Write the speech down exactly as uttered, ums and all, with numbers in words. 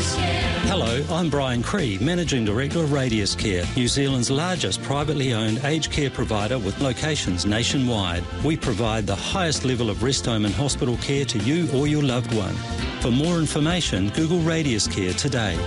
Hello, I'm Brian Cree, Managing Director of Radius Care, New Zealand's largest privately owned aged care provider with locations nationwide. We provide the highest level of rest home and hospital care to you or your loved one. For more information, Google Radius Care today.